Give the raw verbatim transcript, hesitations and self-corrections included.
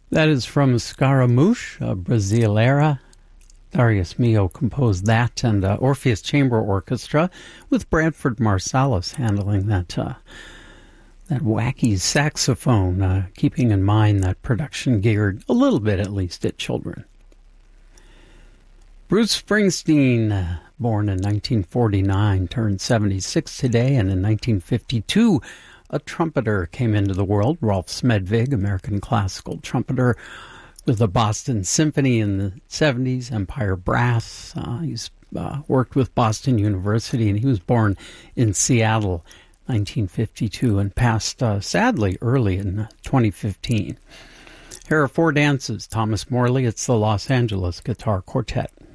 That is from Scaramouche, uh, Brasileira. Darius Milhaud composed that, and uh, Orpheus Chamber Orchestra with Bradford Marsalis handling that uh, that wacky saxophone, uh, keeping in mind that production geared a little bit at least at children. Bruce Springsteen, uh, born in nineteen forty-nine, turned seventy-six today, and in nineteen fifty-two, a trumpeter came into the world, Rolf Smedvig, American classical trumpeter, with the Boston Symphony in the seventies, Empire Brass. Uh, he's uh, worked with Boston University, and he was born in Seattle, nineteen fifty-two, and passed, uh, sadly, early in twenty fifteen. Here are four dances. Thomas Morley, it's the Los Angeles Guitar Quartet.